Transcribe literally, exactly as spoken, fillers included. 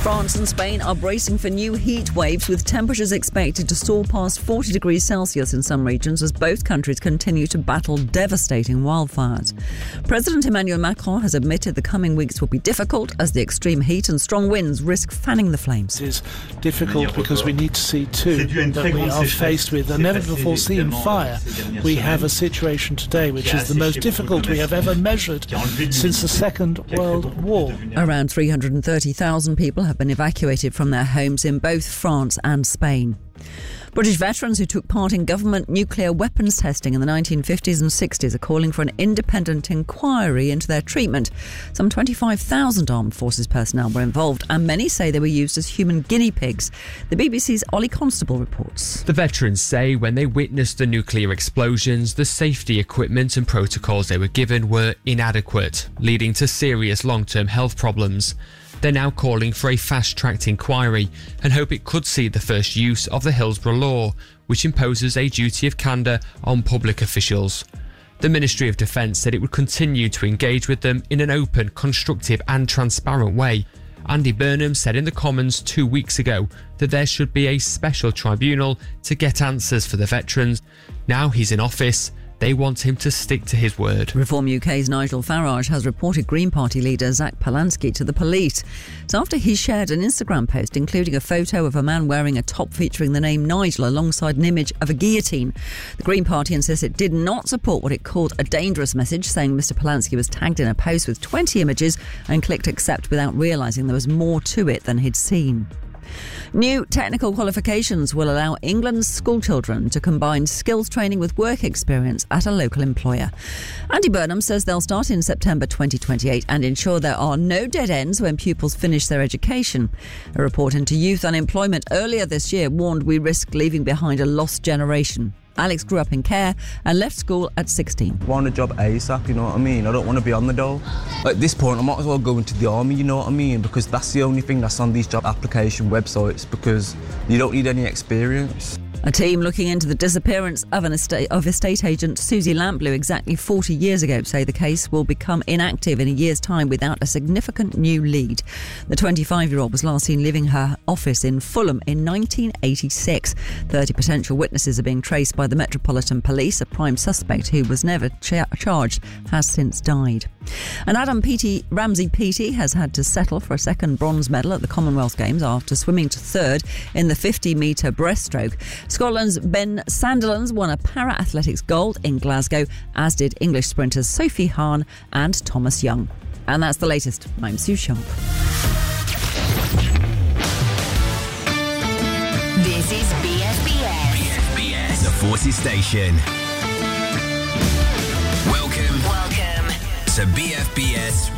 France and Spain are bracing for new heat waves, with temperatures expected to soar past forty degrees Celsius in some regions as both countries continue to battle devastating wildfires. President Emmanuel Macron has admitted the coming weeks will be difficult as the extreme heat and strong winds risk fanning the flames. It is difficult because we need to see too that we are faced with a never-before-seen fire. We have a situation today which is the most difficult we have ever measured since the Second World War. Around three hundred thirty thousand people have been evacuated from their homes in both France and Spain. British veterans who took part in government nuclear weapons testing in the nineteen fifties and sixties are calling for an independent inquiry into their treatment. Some twenty-five thousand armed forces personnel were involved, and many say they were used as human guinea pigs. The B B C's Ollie Constable reports. The veterans say when they witnessed the nuclear explosions, the safety equipment and protocols they were given were inadequate, leading to serious long-term health problems. They're now calling for a fast-tracked inquiry and hope it could see the first use of the Hillsborough Law, which imposes a duty of candour on public officials. The Ministry of Defence said it would continue to engage with them in an open, constructive and transparent way. Andy Burnham said in the Commons two weeks ago that there should be a special tribunal to get answers for the veterans. Now he's in office, they want him to stick to his word. Reform U K's Nigel Farage has reported Green Party leader Zach Polanski to the police. It's after he shared an Instagram post including a photo of a man wearing a top featuring the name Nigel alongside an image of a guillotine. The Green Party insists it did not support what it called a dangerous message, saying Mr Polanski was tagged in a post with twenty images and clicked accept without realising there was more to it than he'd seen. New technical qualifications will allow England's schoolchildren to combine skills training with work experience at a local employer. Andy Burnham says they'll start in September twenty twenty-eight and ensure there are no dead ends when pupils finish their education. A report into youth unemployment earlier this year warned we risk leaving behind a lost generation. Alex grew up in care and left school at sixteen. I want a job ASAP, you know what I mean? I don't want to be on the dole. At this point, I might as well go into the army, you know what I mean? Because that's the only thing that's on these job application websites, because you don't need any experience. A team looking into the disappearance of an estate of estate agent Susie Lamplew exactly forty years ago say the case will become inactive in a year's time without a significant new lead. The twenty-five-year-old was last seen leaving her office in Fulham in nineteen eighty-six. thirty potential witnesses are being traced by the Metropolitan Police. A prime suspect who was never cha- charged has since died. And Adam Peaty, Ramsey Peaty has had to settle for a second bronze medal at the Commonwealth Games after swimming to third in the fifty metre breaststroke. Scotland's Ben Sandilands won a para-athletics gold in Glasgow, as did English sprinters Sophie Hahn and Thomas Young. And that's the latest. I'm Sue Sharp. This is B F B S. B F B S, the Forces Station. Welcome. Welcome to B F B S